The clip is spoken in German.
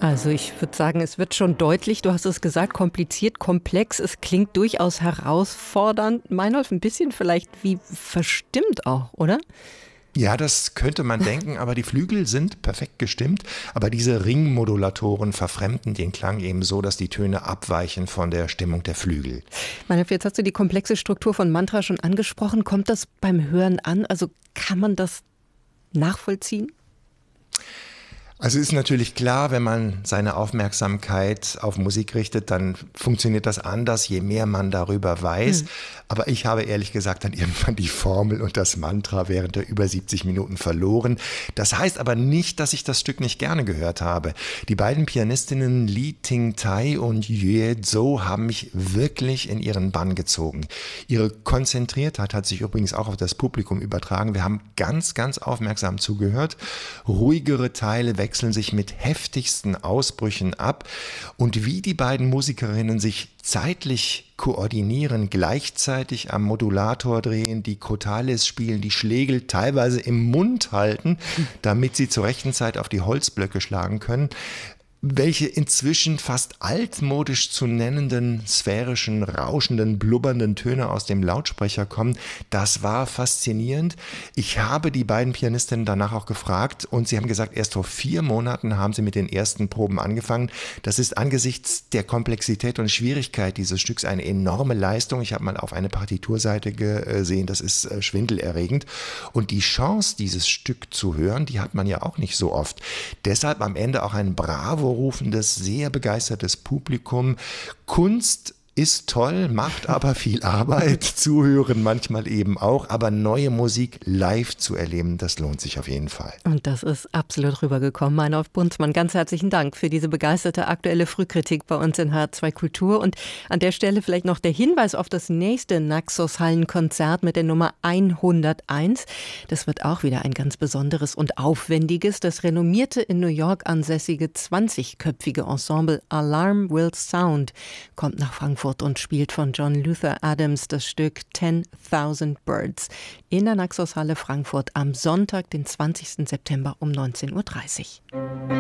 Also ich würde sagen, es wird schon deutlich, du hast es gesagt, kompliziert, komplex, es klingt durchaus herausfordernd. Meinolf, ein bisschen vielleicht wie verstimmt auch, oder? Ja, das könnte man denken, aber die Flügel sind perfekt gestimmt, aber diese Ringmodulatoren verfremden den Klang eben so, dass die Töne abweichen von der Stimmung der Flügel. Meinolf, jetzt hast du die komplexe Struktur von Mantra schon angesprochen. Kommt das beim Hören an? Also kann man das nachvollziehen? Also ist natürlich klar, wenn man seine Aufmerksamkeit auf Musik richtet, dann funktioniert das anders, je mehr man darüber weiß. Aber ich habe ehrlich gesagt dann irgendwann die Formel und das Mantra während der über 70 Minuten verloren. Das heißt aber nicht, dass ich das Stück nicht gerne gehört habe. Die beiden Pianistinnen Lee Ting-tai und Yue Zhou haben mich wirklich in ihren Bann gezogen. Ihre Konzentriertheit hat sich übrigens auch auf das Publikum übertragen. Wir haben ganz, ganz aufmerksam zugehört. Ruhigere Teile wechseln sich mit heftigsten Ausbrüchen ab und wie die beiden Musikerinnen sich zeitlich koordinieren, gleichzeitig am Modulator drehen, die Crotales spielen, die Schlägel teilweise im Mund halten, damit sie zur rechten Zeit auf die Holzblöcke schlagen können. Welche inzwischen fast altmodisch zu nennenden, sphärischen, rauschenden, blubbernden Töne aus dem Lautsprecher kommen, das war faszinierend. Ich habe die beiden Pianistinnen danach auch gefragt und sie haben gesagt, erst vor 4 Monaten haben sie mit den ersten Proben angefangen. Das ist angesichts der Komplexität und Schwierigkeit dieses Stücks eine enorme Leistung. Ich habe mal auf eine Partiturseite gesehen, das ist schwindelerregend. Und die Chance, dieses Stück zu hören, die hat man ja auch nicht so oft. Deshalb am Ende auch ein Bravo rufendes, sehr begeistertes Publikum. Kunst ist toll, macht aber viel Arbeit, zuhören manchmal eben auch, aber neue Musik live zu erleben, das lohnt sich auf jeden Fall. Und das ist absolut rübergekommen. Meinolf Bunzmann, ganz herzlichen Dank für diese begeisterte aktuelle Frühkritik bei uns in H2 Kultur. Und an der Stelle vielleicht noch der Hinweis auf das nächste Naxos-Hallenkonzert mit der Nummer 101. Das wird auch wieder ein ganz besonderes und aufwendiges. Das renommierte in New York ansässige 20-köpfige Ensemble Alarm Will Sound kommt nach Frankfurt und spielt von John Luther Adams das Stück 10.000 Birds in der Naxos-Halle Frankfurt am Sonntag, den 20. September um 19:30 Uhr.